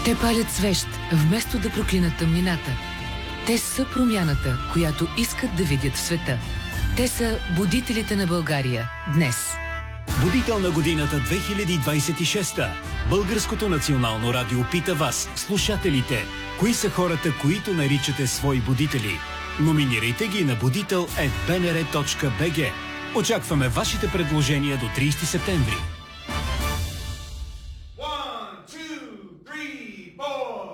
Те палят свещ, вместо да проклинат тъмнината. Те са промяната, която искат да видят в света. Те са будителите на България днес. Будител на годината 2026. Българското национално радио пита вас, слушателите, кои са хората, които наричате свои будители. Номинирайте ги на budител@bnr.bg. Очакваме вашите предложения до 30 септември.